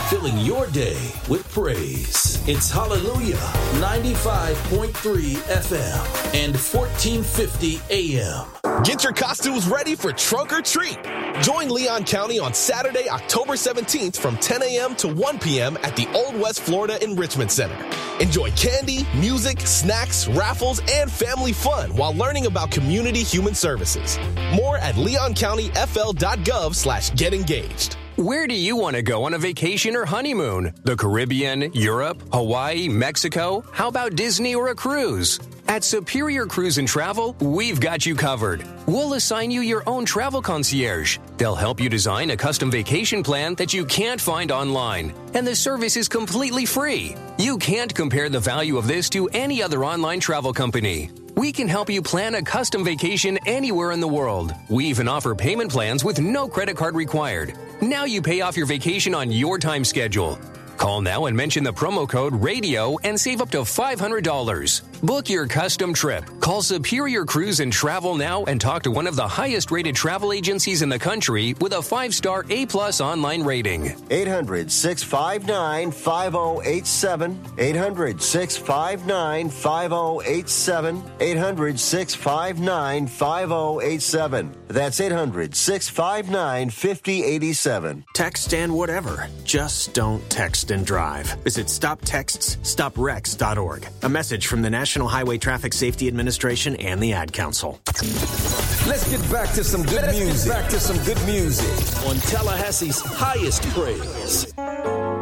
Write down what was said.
filling your day with praise. It's Hallelujah 95.3 FM and 1450 AM. Get your costumes ready for Trunk or Treat. Join Leon County on Saturday, October 17th from 10 a.m. to 1 p.m. at the Old West Florida Enrichment Center. Enjoy candy, music, snacks, raffles, and family fun while learning about community human services. More at leoncountyfl.gov/getengaged. Where do you want to go on a vacation or honeymoon? The Caribbean, Europe, Hawaii, Mexico? How about Disney or a cruise? At Superior Cruise and Travel, we've got you covered. We'll assign you your own travel concierge. They'll help you design a custom vacation plan that you can't find online. And the service is completely free. You can't compare the value of this to any other online travel company. We can help you plan a custom vacation anywhere in the world. We even offer payment plans with no credit card required. Now you pay off your vacation on your time schedule. Call now and mention the promo code RADIO and save up to $500. Book your custom trip. Call Superior Cruise and Travel now and talk to one of the highest rated travel agencies in the country with a 5-star A+ online rating. 800-659-5087. 800-659-5087. 800-659-5087. That's 800-659-5087. Text and whatever. Just don't text and drive. Visit StopTextsStopWrecks.org. A message from the National Highway Traffic Safety Administration and the Ad Council. Let's get back to some good music. On Tallahassee's highest praise.